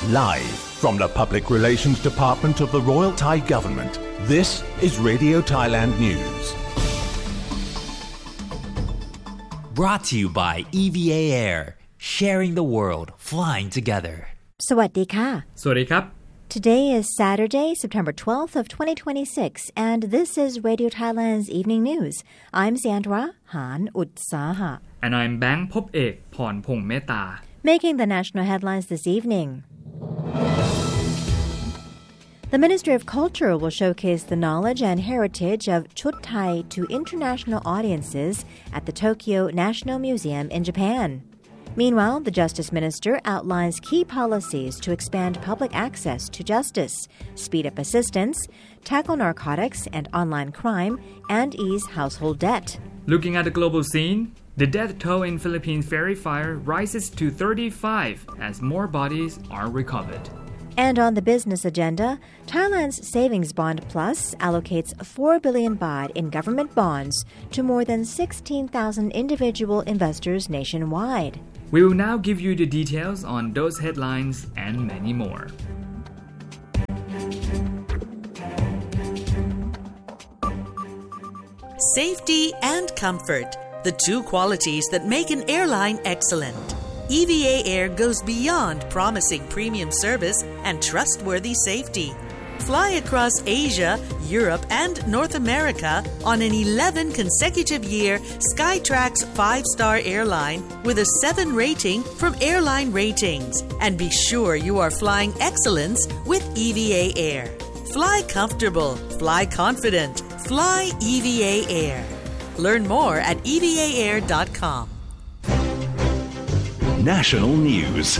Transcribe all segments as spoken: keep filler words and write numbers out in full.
Live from the Public Relations Department of the Royal Thai Government, this is Radio Thailand News. Brought to you by อี วี เอ Air, sharing the world, flying together. สวัสดีค่ะสวัสดีครับ Today is Saturday, September twelfth of twenty twenty-six, and this is Radio Thailand's Evening News. I'm Sandra Han Utsaha. And I'm Bang พบเอกพรพงษ์เมตตา Making the national headlines this evening. The Ministry of Culture will showcase the knowledge and heritage of Chut Thai to international audiences at the Tokyo National Museum in Japan. Meanwhile, the Justice Minister outlines key policies to expand public access to justice, speed up assistance, tackle narcotics and online crime, and ease household debt. Looking at the global scene, the death toll in Philippines ferry fire rises to thirty-five as more bodies are recovered.And on the business agenda, Thailand's Savings Bond Plus allocates four billion baht in government bonds to more than sixteen thousand individual investors nationwide. We will now give you the details on those headlines and many more. Safety and comfort, the two qualities that make an airline excellent.อี วี เอ Air goes beyond promising premium service and trustworthy safety. Fly across Asia, Europe, and North America on an eleven consecutive year Skytrax five-star airline with a seven rating from Airline Ratings. And be sure you are flying excellence with อี วี เอ Air. Fly comfortable, fly confident, fly อี วี เอ Air. Learn more at e v a air dot com. National News.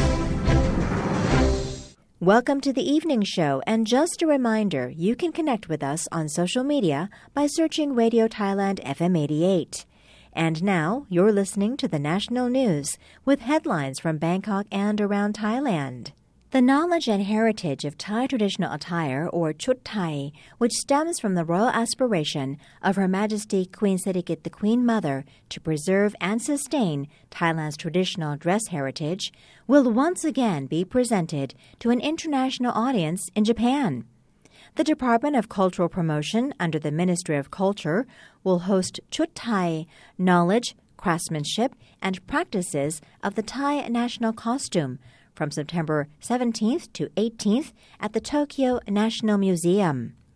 Welcome to the evening show, and just a reminder, you can connect with us on social media by searching Radio Thailand F M eighty-eight. And now, you're listening to the national news with headlines from Bangkok and around Thailand.The knowledge and heritage of Thai traditional attire, or Chut Thai, which stems from the royal aspiration of Her Majesty Queen Sirikit the Queen Mother to preserve and sustain Thailand's traditional dress heritage, will once again be presented to an international audience in Japan. The Department of Cultural Promotion under the Ministry of Culture will host Chut Thai, knowledge, craftsmanship, and practices of the Thai national costume,from September seventeenth to eighteenth at the Tokyo National Museum.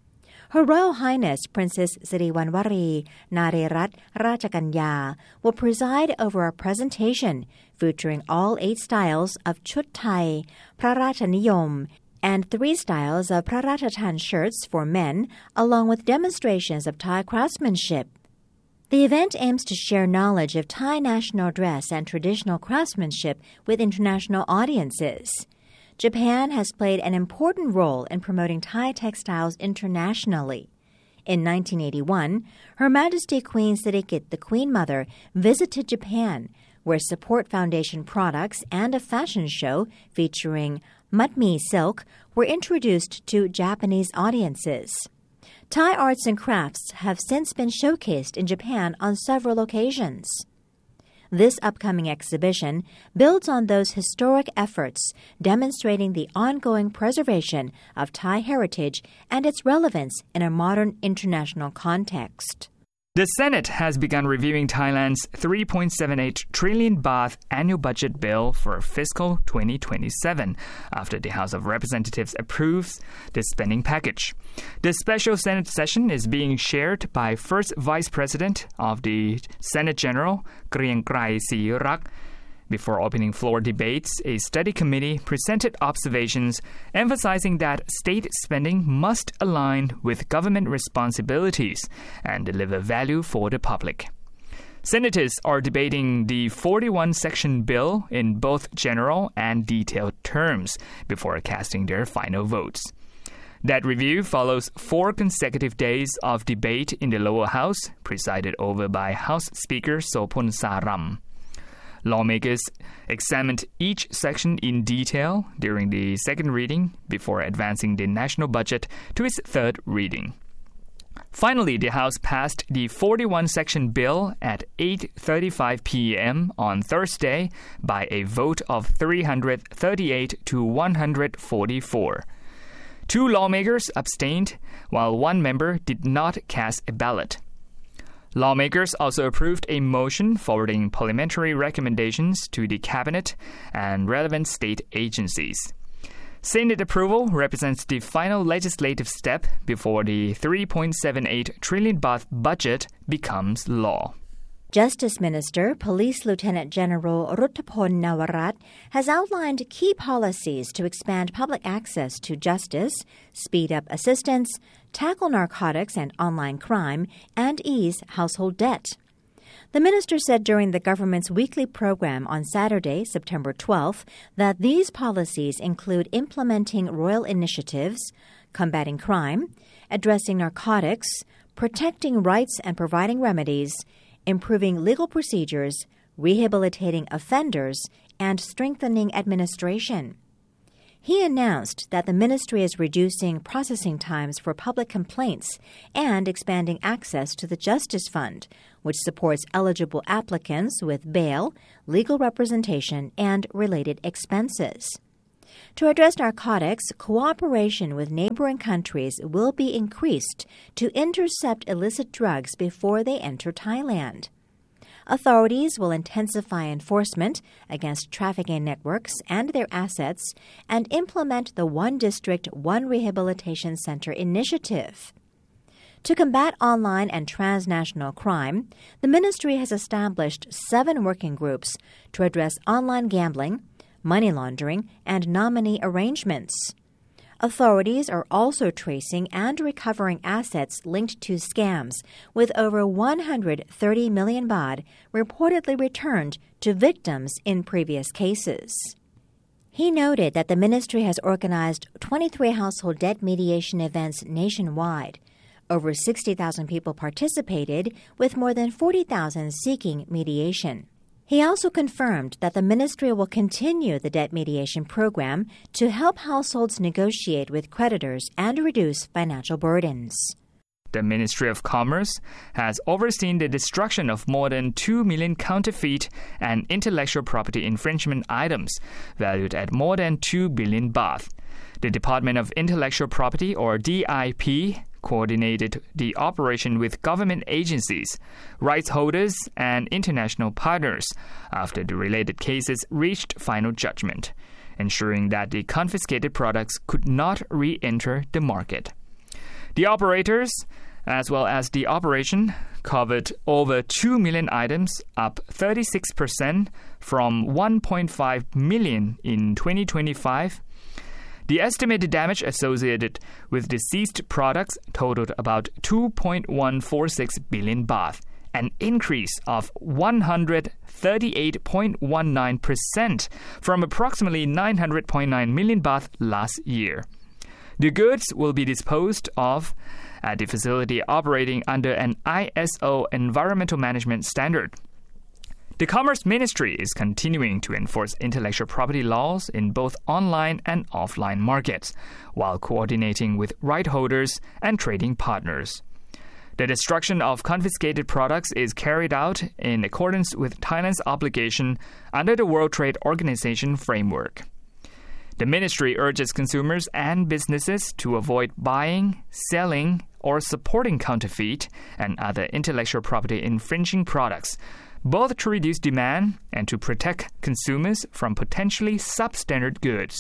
Her Royal Highness Princess Siriwanwari Narerat Rajaganya will preside over a presentation featuring all eight styles of Chut Thai, Prarachaniyom, and three styles of Prarachatan shirts for men, along with demonstrations of Thai craftsmanship.The event aims to share knowledge of Thai national dress and traditional craftsmanship with international audiences. Japan has played an important role in promoting Thai textiles internationally. In nineteen eighty-one, Her Majesty Queen Sirikit the Queen Mother visited Japan, where Support Foundation products and a fashion show featuring Matmi silk were introduced to Japanese audiences.Thai arts and crafts have since been showcased in Japan on several occasions. This upcoming exhibition builds on those historic efforts, demonstrating the ongoing preservation of Thai heritage and its relevance in a modern international context.The Senate has begun reviewing Thailand's three point seven eight trillion baht annual budget bill for fiscal twenty twenty-seven after the House of Representatives approves the spending package. The special Senate session is being chaired by First Vice President of the Senate General, Griangkrai Sirirak.Before opening floor debates, a study committee presented observations emphasizing that state spending must align with government responsibilities and deliver value for the public. Senators are debating the forty-one section bill in both general and detailed terms before casting their final votes. That review follows four consecutive days of debate in the lower house, presided over by House Speaker Sopon Saram.Lawmakers examined each section in detail during the second reading before advancing the national budget to its third reading. Finally, the House passed the forty-one section bill at eight thirty-five p.m. on Thursday by a vote of three hundred thirty-eight to one hundred forty-four. Two lawmakers abstained, while one member did not cast a ballot. Lawmakers also approved a motion forwarding parliamentary recommendations to the Cabinet and relevant state agencies. Senate approval represents the final legislative step before the three point seven eight trillion baht budget becomes law. Justice Minister, Police Lieutenant General Ruttapon Nawarat has outlined key policies to expand public access to justice, speed up assistance, tackle narcotics and online crime, and ease household debt. The minister said during the government's weekly program on Saturday, September twelfth, that these policies include implementing royal initiatives, combating crime, addressing narcotics, protecting rights and providing remedies, improving legal procedures, rehabilitating offenders, and strengthening administration. He announced that the ministry is reducing processing times for public complaints and expanding access to the Justice Fund, which supports eligible applicants with bail, legal representation, and related expenses. To address narcotics, cooperation with neighboring countries will be increased to intercept illicit drugs before they enter Thailand. Authorities will intensify enforcement against trafficking networks and their assets and implement the One District, One Rehabilitation Center initiative. To combat online and transnational crime, the ministry has established seven working groups to address online gambling, money laundering, and nominee arrangements. Authorities are also tracing and recovering assets linked to scams, with over one hundred thirty million baht reportedly returned to victims in previous cases. He noted that the ministry has organized twenty-three household debt mediation events nationwide. Over sixty thousand people participated, with more than forty thousand seeking mediation. He also confirmed that the ministry will continue the debt mediation program to help households negotiate with creditors and reduce financial burdens. The Ministry of Commerce has overseen the destruction of more than two million counterfeit and intellectual property infringement items, valued at more than two billion baht. The Department of Intellectual Property, or D I P, coordinated the operation with government agencies, rights holders, and international partners after the related cases reached final judgment, ensuring that the confiscated products could not re-enter the market. The operators, as well as the operation, covered over two million items, up thirty-six percent from one point five million in twenty twenty-five. The estimated damage associated with the seized products totaled about two point one four six billion baht, an increase of one hundred thirty-eight point one nine percent from approximately nine hundred point nine million baht last year. The goods will be disposed of at the facility operating under an I S O environmental management standard. The Commerce Ministry is continuing to enforce intellectual property laws in both online and offline markets, while coordinating with right holders and trading partners. The destruction of confiscated products is carried out in accordance with Thailand's obligation under the World Trade Organization framework. The ministry urges consumers and businesses to avoid buying, selling, or supporting counterfeit and other intellectual property infringing products, both to reduce demand and to protect consumers from potentially substandard goods.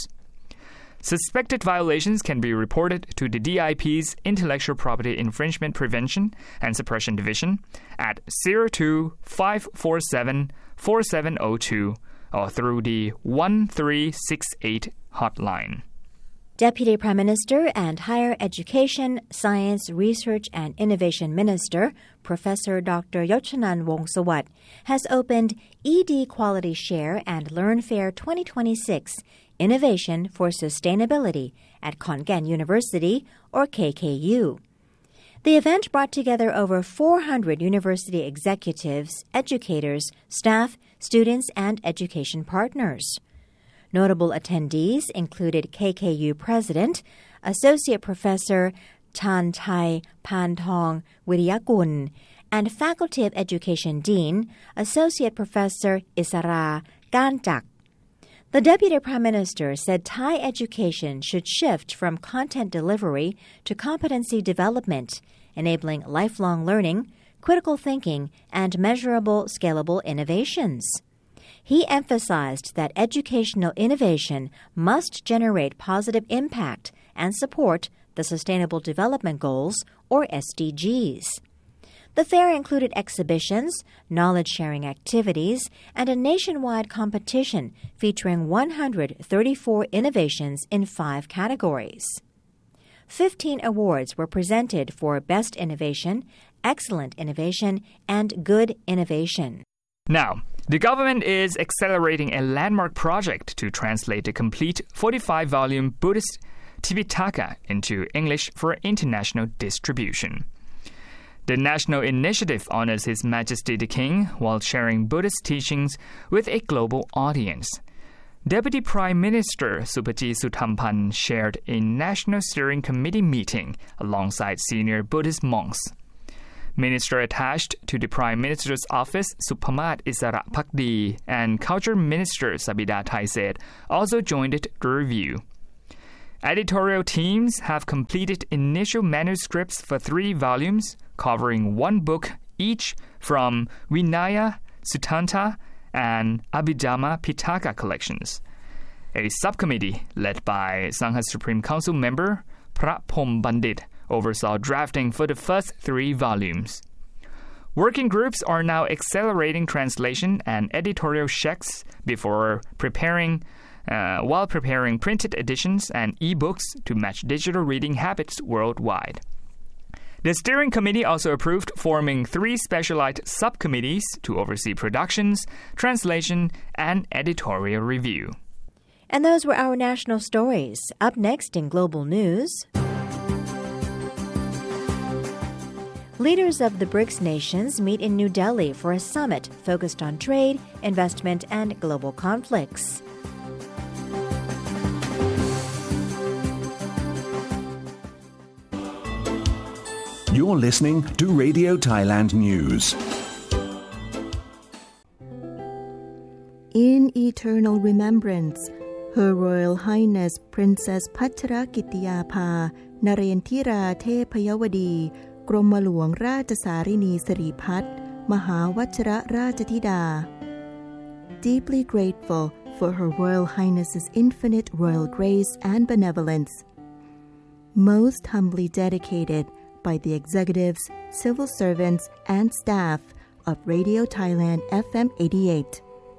Suspected violations can be reported to the D I P's Intellectual Property Infringement Prevention and Suppression Division at zero two five four seven four seven zero two or through the one three six eight hotline. Deputy Prime Minister and Higher Education, Science, Research and Innovation Minister, Professor Doctor Yochanan Wongsawat, has opened E D Quality Share and Learn Fair twenty twenty-six Innovation for Sustainability at Khon Kaen University, or K K U. The event brought together over four hundred university executives, educators, staff, students, and education partners. Notable attendees included K K U President, Associate Professor Chantai Pantong Wiryagun, and Faculty of Education Dean, Associate Professor Isara Ganjak. The Deputy Prime Minister said Thai education should shift from content delivery to competency development, enabling lifelong learning, critical thinking, and measurable, scalable innovations. He emphasized that educational innovation must generate positive impact and support the Sustainable Development Goals, or S D Gs. The fair included exhibitions, knowledge-sharing activities, and a nationwide competition featuring one hundred thirty-four innovations in five categories. Fifteen awards were presented for Best Innovation, Excellent Innovation, and Good Innovation. Now, the government is accelerating a landmark project to translate the complete forty-five volume Buddhist Tipitaka into English for international distribution. The national initiative honors His Majesty the King while sharing Buddhist teachings with a global audience. Deputy Prime Minister Supajit Suthampan shared a National Steering Committee meeting alongside senior Buddhist monks. Minister attached to the Prime Minister's office, Supamat Isara Pakdi, and Culture Minister Sabida Thaiset also joined the review. Editorial teams have completed initial manuscripts for three volumes, covering one book each from Vinaya, Sutanta, and Abhidhamma Pitaka collections. A subcommittee led by Sangha Supreme Council member Prapom Bandit oversaw drafting for the first three volumes. Working groups are now accelerating translation and editorial checks before preparing Uh, while preparing printed editions and e-books to match digital reading habits worldwide. The steering committee also approved forming three specialized subcommittees to oversee productions, translation, and editorial review. And those were our national stories. Up next in Global News, leaders of the BRICS nations meet in New Delhi for a summit focused on trade, investment, and global conflicts. You're listening to Radio Thailand News. In eternal remembrance, Her Royal Highness Princess Pacharakitiyapha Narendra Thepayawadi กรมหลวงราชสารินีสิริพัฒน์มหาวชิรราชธิดา Deeply grateful for Her Royal Highness's infinite royal grace and benevolence. Most humbly dedicated by the executives, civil servants, and staff of Radio Thailand F M eighty-eight.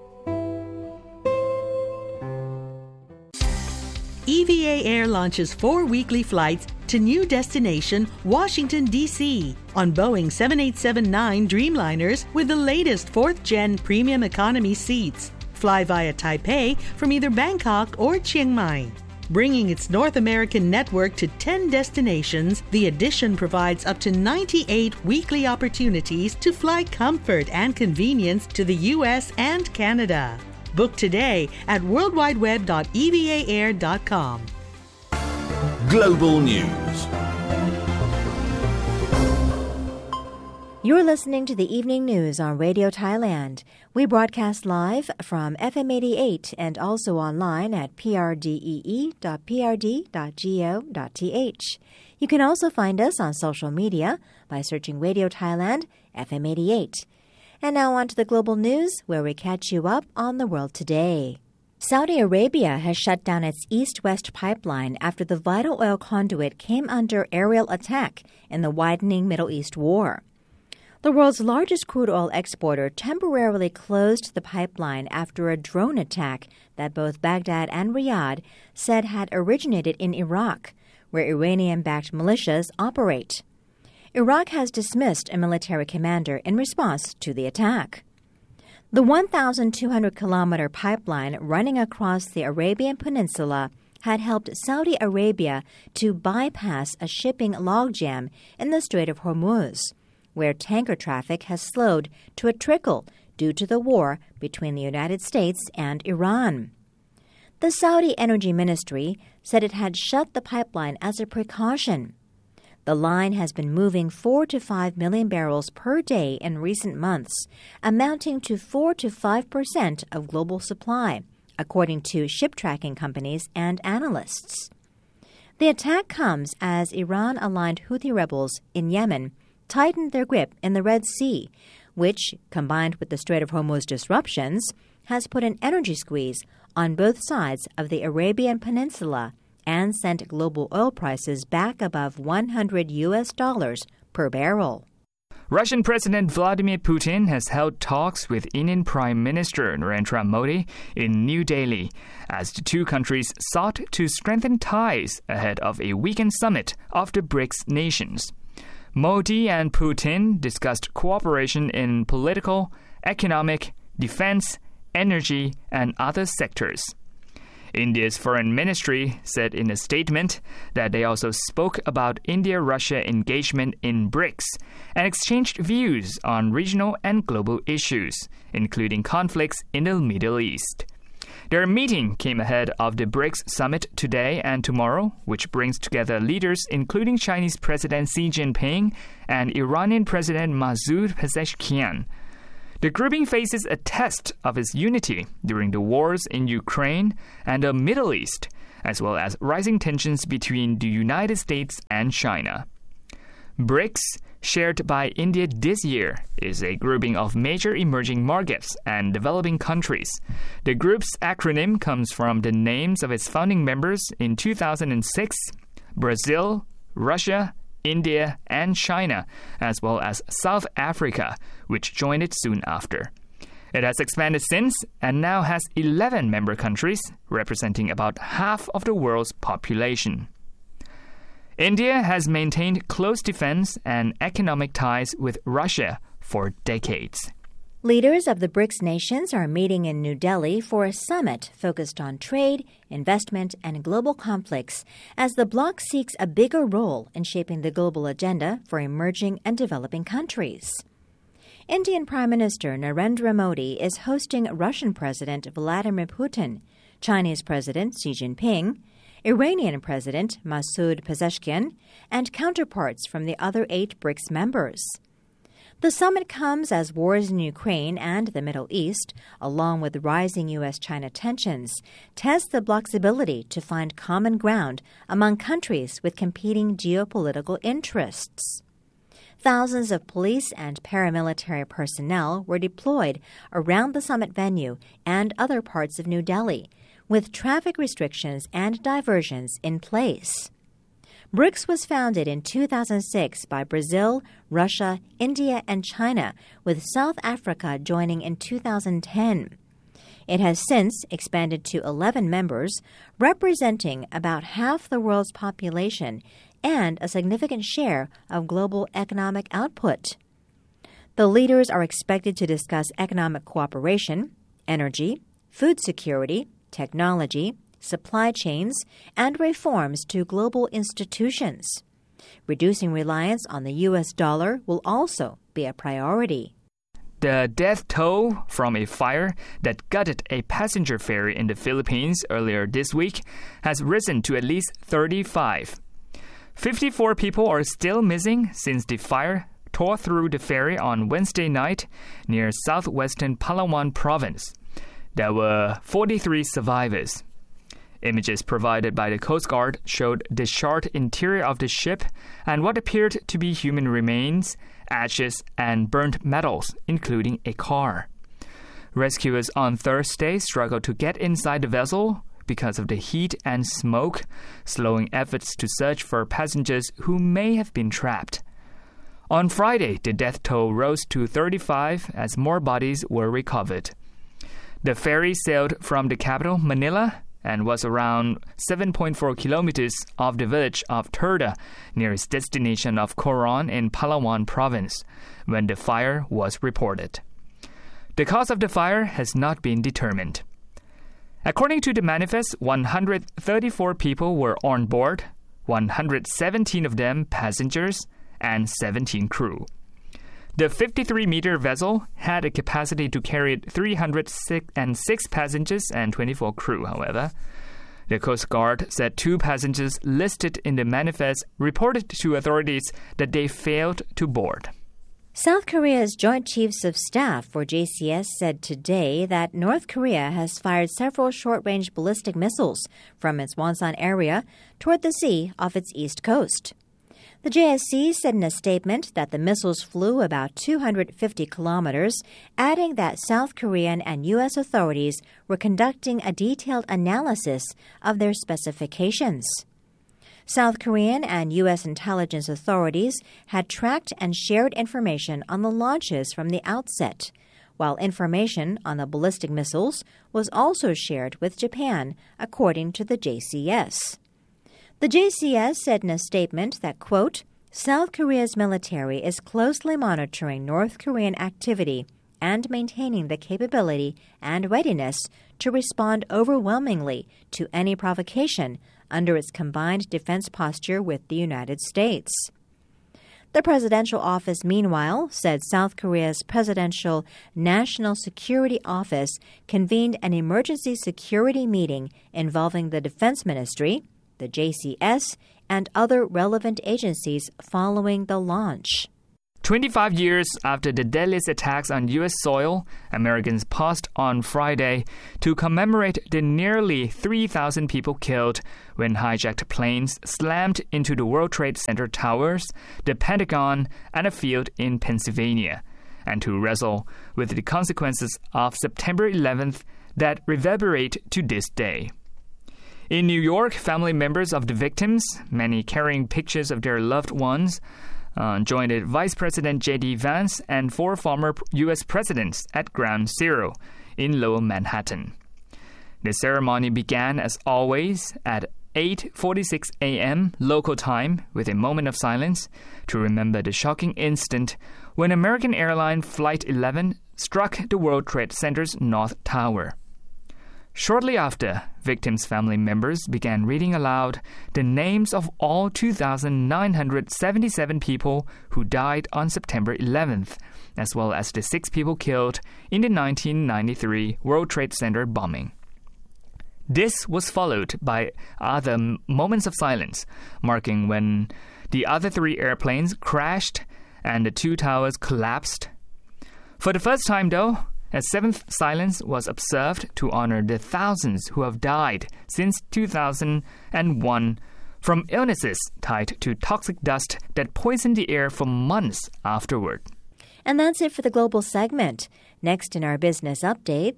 E V A Air launches four weekly flights to new destination Washington, D C on Boeing seven eighty-seven nine Dreamliners with the latest fourth-gen premium economy seats. Fly via Taipei from either Bangkok or Chiang Mai. Bringing its North American network to ten destinations, the addition provides up to ninety-eight weekly opportunities to fly comfort and convenience to the U S and Canada. Book today at world wide web dot e v a air dot com. Global News. You're listening to the Evening News on Radio Thailand. We broadcast live from F M eighty-eight and also online at p r d e e dot p r d dot go dot t h. You can also find us on social media by searching Radio Thailand F M eighty-eight. And now on to the global news, where we catch you up on the world today. Saudi Arabia has shut down its east-west pipeline after the vital oil conduit came under aerial attack in the widening Middle East war. The world's largest crude oil exporter temporarily closed the pipeline after a drone attack that both Baghdad and Riyadh said had originated in Iraq, where Iranian-backed militias operate. Iraq has dismissed a military commander in response to the attack. The one thousand two hundred kilometer pipeline running across the Arabian Peninsula had helped Saudi Arabia to bypass a shipping logjam in the Strait of Hormuz, where tanker traffic has slowed to a trickle due to the war between the United States and Iran. The Saudi Energy Ministry said it had shut the pipeline as a precaution. The line has been moving four to five million barrels per day in recent months, amounting to four to five percent of global supply, according to ship tracking companies and analysts. The attack comes as Iran-aligned Houthi rebels in Yemen tightened their grip in the Red Sea, which, combined with the Strait of Hormuz disruptions, has put an energy squeeze on both sides of the Arabian Peninsula and sent global oil prices back above one hundred U S dollars per barrel. Russian President Vladimir Putin has held talks with Indian Prime Minister Narendra Modi in New Delhi as the two countries sought to strengthen ties ahead of a weekend summit of the BRICS nations. Modi and Putin discussed cooperation in political, economic, defense, energy, and other sectors. India's foreign ministry said in a statement that they also spoke about India-Russia engagement in BRICS and exchanged views on regional and global issues, including conflicts in the Middle East. Their meeting came ahead of the BRICS summit today and tomorrow, which brings together leaders including Chinese President Xi Jinping and Iranian President Masoud Pezeshkian. The grouping faces a test of its unity during the wars in Ukraine and the Middle East, as well as rising tensions between the United States and China. BRICS, shared by India this year, is a grouping of major emerging markets and developing countries. The group's acronym comes from the names of its founding members in two thousand six, Brazil, Russia, India, and China, as well as South Africa, which joined it soon after. It has expanded since and now has eleven member countries, representing about half of the world's population. India has maintained close defense and economic ties with Russia for decades. Leaders of the BRICS nations are meeting in New Delhi for a summit focused on trade, investment, and global conflicts as the bloc seeks a bigger role in shaping the global agenda for emerging and developing countries. Indian Prime Minister Narendra Modi is hosting Russian President Vladimir Putin, Chinese President Xi Jinping, Iranian President Masoud Pezeshkian, and counterparts from the other eight BRICS members. The summit comes as wars in Ukraine and the Middle East, along with rising U S China tensions, test the bloc's ability to find common ground among countries with competing geopolitical interests. Thousands of police and paramilitary personnel were deployed around the summit venue and other parts of New Delhi, with traffic restrictions and diversions in place. BRICS was founded in two thousand six by Brazil, Russia, India, and China, with South Africa joining in two thousand ten. It has since expanded to eleven members, representing about half the world's population and a significant share of global economic output. The leaders are expected to discuss economic cooperation, energy, food security, technology, supply chains, and reforms to global institutions. Reducing reliance on the U S dollar will also be a priority. The death toll from a fire that gutted a passenger ferry in the Philippines earlier this week has risen to at least thirty-five. fifty-four people are still missing since the fire tore through the ferry on Wednesday night near southwestern Palawan province. There were forty-three survivors. Images provided by the Coast Guard showed the charred interior of the ship and what appeared to be human remains, ashes, and burnt metals, including a car. Rescuers on Thursday struggled to get inside the vessel because of the heat and smoke, slowing efforts to search for passengers who may have been trapped. On Friday, the death toll rose to thirty-five as more bodies were recovered. The ferry sailed from the capital, Manila, and was around seven point four kilometers off the village of Turda, near its destination of Coron in Palawan province, when the fire was reported. The cause of the fire has not been determined. According to the manifest, one hundred thirty-four people were on board, one hundred seventeen of them passengers, and seventeen crew. The fifty-three meter vessel had a capacity to carry three hundred six passengers and twenty-four crew, however. The Coast Guard said two passengers listed in the manifest reported to authorities that they failed to board. South Korea's Joint Chiefs of Staff, or J C S, said today that North Korea has fired several short-range ballistic missiles from its Wonsan area toward the sea off its east coast. The J S C said in a statement that the missiles flew about two hundred fifty kilometers, adding that South Korean and U S authorities were conducting a detailed analysis of their specifications. South Korean and U S intelligence authorities had tracked and shared information on the launches from the outset, while information on the ballistic missiles was also shared with Japan, according to the J C S. The J C S said in a statement that, quote, South Korea's military is closely monitoring North Korean activity and maintaining the capability and readiness to respond overwhelmingly to any provocation under its combined defense posture with the United States. The presidential office, meanwhile, said South Korea's Presidential National Security Office convened an emergency security meeting involving the Defense Ministry, the J C S, and other relevant agencies following the launch. twenty-five years after the deadliest attacks on U S soil, Americans paused on Friday to commemorate the nearly three thousand people killed when hijacked planes slammed into the World Trade Center towers, the Pentagon, and a field in Pennsylvania, and to wrestle with the consequences of September eleventh that reverberate to this day. In New York, family members of the victims, many carrying pictures of their loved ones, uh, joined Vice President J D Vance and four former U S presidents at Ground Zero in Lower Manhattan. The ceremony began, as always, at eight forty-six a.m. local time with a moment of silence to remember the shocking instant when American Airline Flight eleven struck the World Trade Center's North Tower. Shortly after, victims' family members began reading aloud the names of all two thousand nine hundred seventy-seven people who died on September eleventh, as well as the six people killed in the nineteen ninety-three World Trade Center bombing. This was followed by other moments of silence, marking when the other three airplanes crashed and the two towers collapsed. For the first time, though, a seventh silence was observed to honor the thousands who have died since two thousand one from illnesses tied to toxic dust that poisoned the air for months afterward. And that's it for the global segment. Next in our business updates,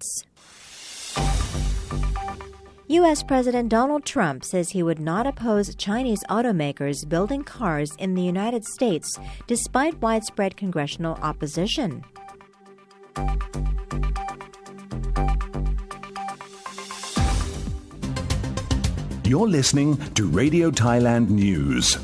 U S President Donald Trump says he would not oppose Chinese automakers building cars in the United States despite widespread congressional opposition. You're listening to Radio Thailand News.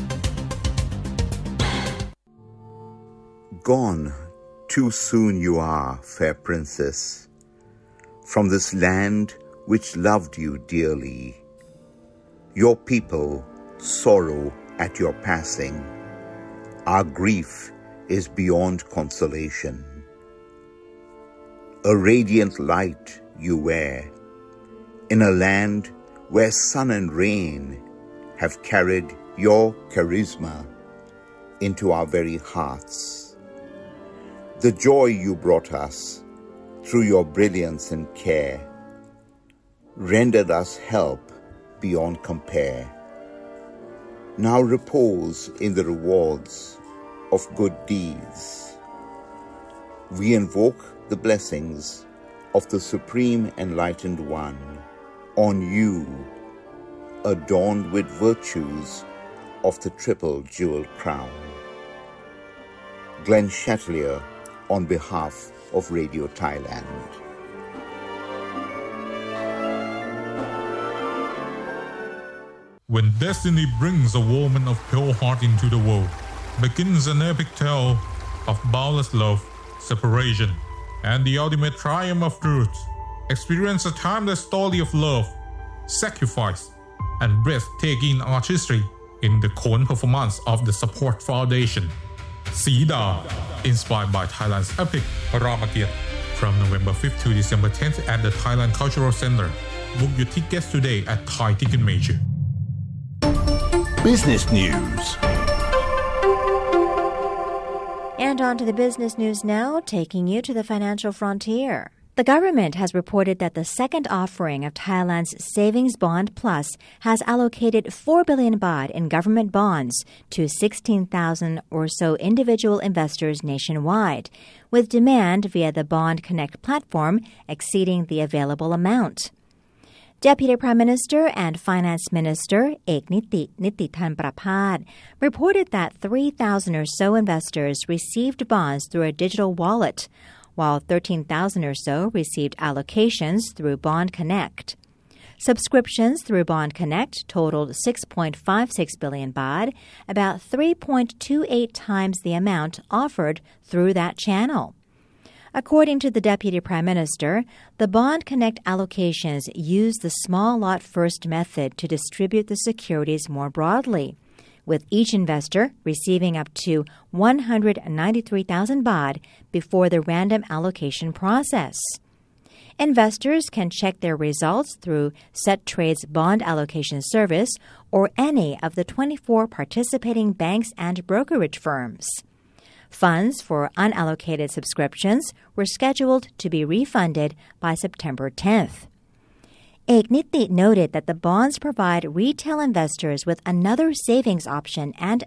Gone too soon you are, fair princess, from this land which loved you dearly. Your people sorrow at your passing. Our grief is beyond consolation. A radiant light you wear in a land where sun and rain have carried your charisma into our very hearts. The joy you brought us through your brilliance and care rendered us help beyond compare. Now repose in the rewards of good deeds. We invoke the blessings of the Supreme Enlightened One on you, adorned with virtues of the triple jeweled crown. Glenn Chatelier on behalf of Radio Thailand. When destiny brings a woman of pure heart into the world, begins an epic tale of boundless love, separation, and the ultimate triumph of truth. Experience a timeless story of love, sacrifice, and breathtaking artistry in the Khon performance of the Support Foundation. Sida, inspired by Thailand's epic Rama Kiat, from November fifth to December tenth at the Thailand Cultural Center. Book your tickets today at Thai Ticket Major. Business News. And on to the business news now, taking you to the financial frontier. The government has reported that the second offering of Thailand's Savings Bond Plus has allocated four billion baht in government bonds to sixteen thousand or so individual investors nationwide, with demand via the Bond Connect platform exceeding the available amount. Deputy Prime Minister and Finance Minister Ek Niti Nitithan Prapad reported that three thousand or so investors received bonds through a digital wallet, while thirteen thousand or so received allocations through Bond Connect. Subscriptions through Bond Connect totaled six point five six billion baht, about three point two eight times the amount offered through that channel. According to the Deputy Prime Minister, the Bond Connect allocations use the small lot first method to distribute the securities more broadly, with each investor receiving up to one hundred ninety-three thousand baht before the random allocation process. Investors can check their results through SetTrade's bond allocation service or any of the twenty-four participating banks and brokerage firms. Funds for unallocated subscriptions were scheduled to be refunded by September tenth. Ek Niti noted that the bonds provide retail investors with another savings option and